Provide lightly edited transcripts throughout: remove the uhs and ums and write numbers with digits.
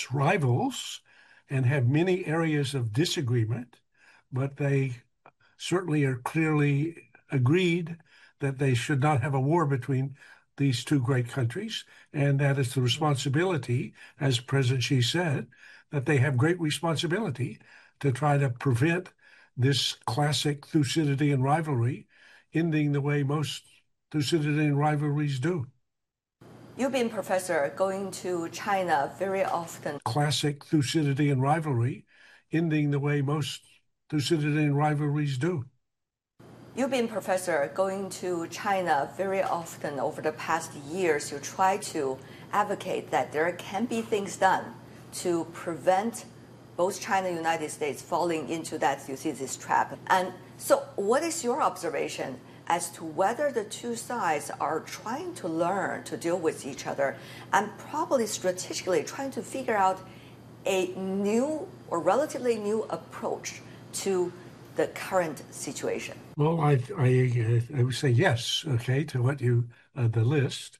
fierce rivals and have many areas of disagreement, but they certainly are clearly agreed that they should not have a war between these two great countries, and that it's the responsibility, as President Xi said, that they have great responsibility to try to prevent this classic Thucydidean rivalry ending the way most Thucydidean rivalries do. You've been, Professor, going to China very often. Classic Thucydidean rivalry ending the way most Thucydidean rivalries do. You've been, Professor, going to China very often over the past years. You try to advocate that there can be things done to prevent both China and the United States falling into that Thucydides trap. And so what is your observation as to whether the two sides are trying to learn to deal with each other and probably strategically trying to figure out a new or relatively new approach to the current situation? Well, I would say yes, okay, to what you, the list.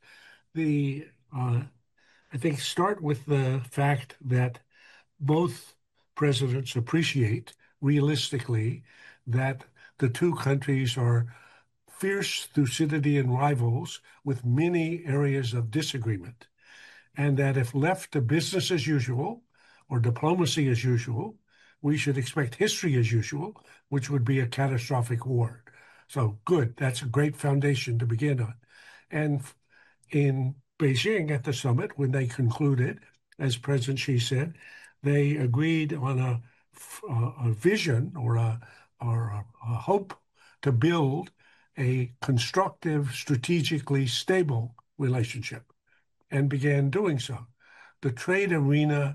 I think start with the fact that both presidents appreciate realistically that the two countries are fierce Thucydidean rivals with many areas of disagreement, and that if left to business as usual or diplomacy as usual, we should expect history as usual, which would be a catastrophic war. So good, that's a great foundation to begin on. And in Beijing at the summit, when they concluded, as President Xi said, they agreed on a vision or a hope to build a constructive, strategically stable relationship and began doing so. The trade arena